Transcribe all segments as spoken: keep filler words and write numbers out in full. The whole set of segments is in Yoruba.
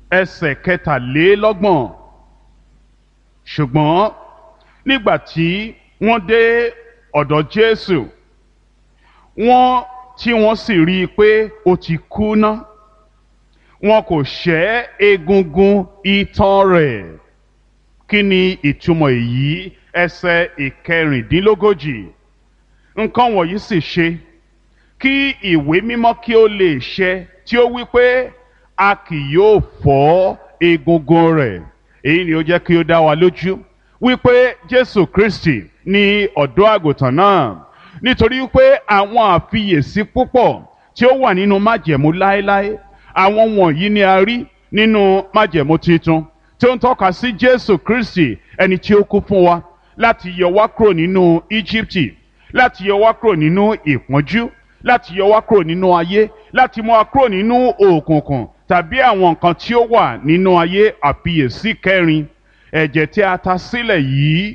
ẹsẹ̀ kẹtàlélọ́gbọ̀n. Ṣùgbọ́n nígbà tí wọ́n dé ọ̀dọ̀ Jésù, wọ́n tí wọ́n sì rí i pé ó ti kú ná, wọn kò ṣẹ́ egungun itan rẹ̀. Kí ni ìtumọ̀ èyí? Ẹsẹ̀ ìkẹrìndínlógójì. Nǹkan wọ̀nyí sì ṣe kí ìwé mímọ́ kí ó lè ṣẹ tí ó wí pé a kì yóò fọ́ egungun rẹ̀. Èyí ni ó jẹ́ kí ó dá wa lójú wípé Jésù Kristi ni ọ̀dọ́ àgùntàn náà, nítorí pé àwọn àfiyèsí púpọ̀ tí ó wà nínú májẹ̀mú láéláé, àwọn wọ̀nyí ni a rí nínú májẹ̀mú titun tí ó ń tọ́ka sí Jésù Kristi, ẹni tí ó kú fún wa láti yọ wá kúrò nínú Íjíbítì, láti yọ wá kúrò nínú ìpọ́njú, láti yọ wá kúrò nínú ayé, láti mú wa kúrò nínú òkùnkùn tàbí àwọn nǹkan tí ó wà nínú ayé. Àfiyèsí kẹrin, ẹ̀jẹ̀ tí a ta sílẹ̀ yìí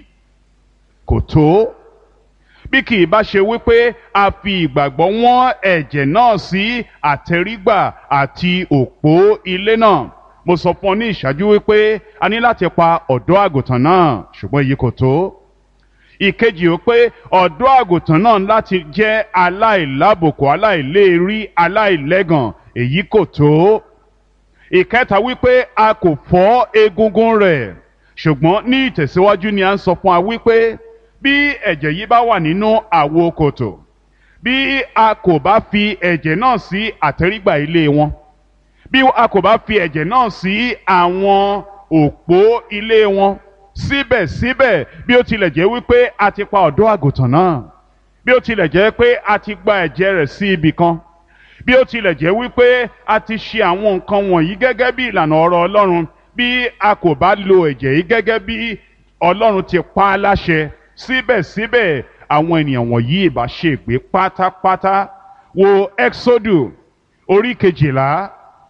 kò tó, bí kì í bá ṣe wípé a fi ìgbàgbọ́ wọ́n ẹ̀jẹ̀ náà sí àtẹrígbà àti òpó ilé náà. Mo sọ fún ọ ní ìṣáájú wípé a ní láti pa ọ̀dọ́ àgùntàn náà, ṣùgbọ́n èyí kò tó. Ìkejì ó pé ọ̀dọ́ àgùntàn náà láti jẹ́ aláìlábùkù, aláìléèrí, aláìlẹ́gàn, èyí kò tó. Ìkẹta wípé a kò fọ́ egungun rẹ̀, ṣùgbọ́n ní ìtẹ̀síwájú ni a ń sọ fún wa wípé bí ẹ̀jẹ̀ yìí bá wà nínú àwo kòtò, bí a kò bá fi ẹ̀jẹ̀ náà sí àtẹrígbà ilé wọn, bí a kò bá fi ẹ̀jẹ̀ náà sí àwọn òpó ilé wọn, síbẹ̀síbẹ̀ bí ó tilẹ̀ jẹ́ wípé a ti pa ọ̀dọ́ àgùntàn náà, bí ó tilẹ̀ jẹ́ pé a ti gba ẹ̀jẹ̀ rẹ̀ sí ibì kan, bí ó tilẹ̀ jẹ́ wípé a ti ṣe àwọn nǹkan wọ̀nyí gẹ́gẹ́ bí ìlànà ọ̀rọ̀ Ọlọ́run, bí a kò bá lo ẹ̀jẹ̀ yìí gẹ́gẹ́ bí Ọlọ́run ti pa á láṣẹ, síbẹ̀síbẹ̀ àwọn ènìyàn wọ̀nyí ìbá ṣègbé pátápátá. Wo Ẹ́ksódù orí kejìlá,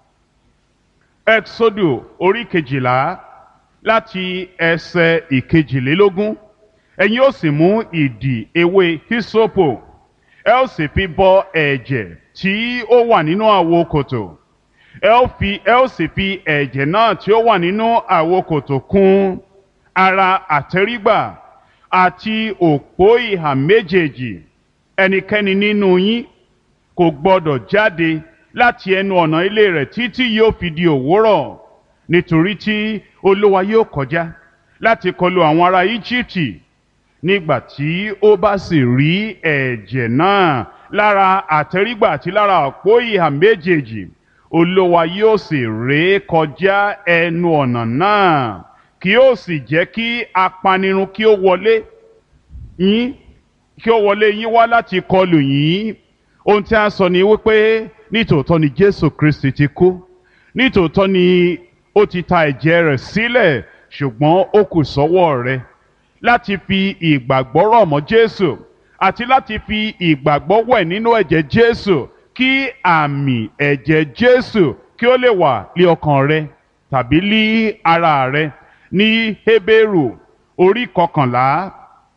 Ẹ́ksódù orí kejìlá láti ẹsẹ̀ ìkejìlélógún. Ẹ̀yin ó sì mú ìdì ewé hísópù, ẹ ó sì fi bọ ẹ̀jẹ̀ tí ó wà nínú àwo kòtò, ẹ ó fi ẹ ó sì fi ẹ̀jẹ̀ náà tí ó wà nínú àwo kòtò kùn ara àtẹrígbà àti òpó ìhà méjèèjì. Ẹnikẹ́ni nínú yín kò gbọdọ̀ jáde láti ẹnu ọ̀nà ilé rẹ̀ títí yóò fi di òwúrọ̀, nítorí tí Olúwa yóò kọjá láti kọlu àwọn ará Íjíbítì. Nígbà tí ó bá sì rí ẹ̀jẹ̀ náà lára àtẹrígbà àti lára òpó ìhà méjèèjì, Olúwa yóò sì ré kọjá ẹnu ọ̀nà náà, kí ó sì jẹ́ kí apanirun kí ó wọlé yín kí ó wọlé yín wá láti kọlù yín. Ohun tí a sọ ni wípé nítòótọ́ ni Jésù Kristi ti kú, nítòótọ́ ni ó ti ta ẹ̀jẹ̀ rẹ̀ sílẹ̀, ṣùgbọ́n ó kù sọ́wọ́ rẹ láti fi ìgbàgbọ́ rọ̀ mọ́ Jésù àti láti fi ìgbàgbọ́ wẹ̀ nínú ẹ̀jẹ̀ Jésù, kí àmì ẹ̀jẹ̀ Jésù kí ó lè wà lé ọkàn rẹ tàbí lé ara rẹ. Ní Hébérù orí kọkànlá,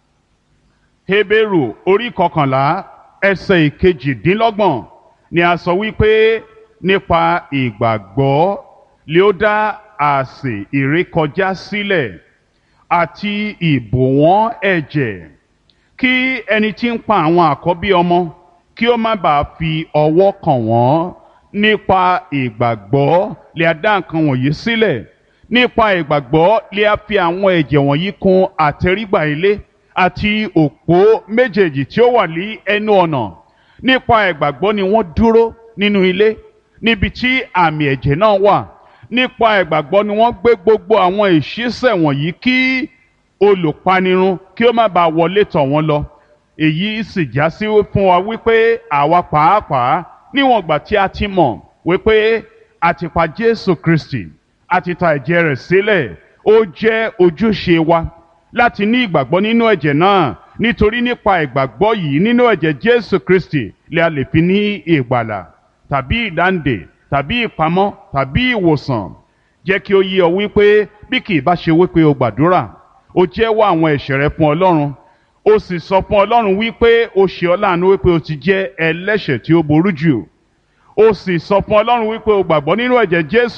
Hébérù orí kọkànlá ẹsẹ̀ ìkejìdínlọ́gbọ̀n ni a sọ wípé nípa ìgbàgbọ́ lé ó dá àsè ìrékọjá sílẹ̀ àti ìbòwọ́n ẹ̀jẹ̀, kí ẹni tí ń pa àwọn àkọ́bí ọmọ kí ó má bàa fi ọwọ́ kàn wọ́n. Nípa ìgbàgbọ́ lé a dá nǹkan wọ̀nyí sílẹ̀, nípa ìgbàgbọ́ lé a fi àwọn ẹ̀jẹ̀ wọ̀nyí kùn àtẹrígbà ilé àti òpó méjèèjì tí ó wà ní ẹnu ọ̀nà. Nípa ìgbàgbọ́ ni wọ́n dúró nínú ilé níbi tí àmì ẹ̀jẹ̀ náà wà. Nípa ìgbàgbọ́ ni wọ́n gbé gbogbo àwọn ìṣísẹ̀ wọ̀nyí kí olùpanirun kí ó má bàa wọlé tọ̀ wọ́n lọ. Èyí sì já sí fún wa wípé àwa pàápàá níwọ̀n ìgbà tí a ti mọ̀ wípé a ti pa Jésù Kristi, a ti ta ẹ̀jẹ̀ rẹ̀ sílẹ̀, ó jẹ́ ojúṣe wa láti ní ìgbàgbọ́ nínú ẹ̀jẹ̀ náà, nítorí nípa ìgbàgbọ́ yìí nínú ẹ̀jẹ̀ Jésù Kristi lè a lè fi ní ìgbàlà tàbí ìdáǹdè tàbí ìpamọ́ tàbí ìwòsàn. Jẹ́ kí ó yé ọ wípé bí kì í bá ṣe wípé o gbàdúrà, o jẹ́wọ́ àwọn ẹ̀ṣẹ̀ rẹ fún Ọlọ́run, o sì sọ fún Ọlọ́run wípé o ṣe ọ́ láàánú wípé o ti jẹ́ ẹlẹ́ṣẹ̀ tí ó burú jù, o sì sọ fún Ọlọ́run wípé o gbàgbọ́ nínú ẹ̀jẹ̀ Jésù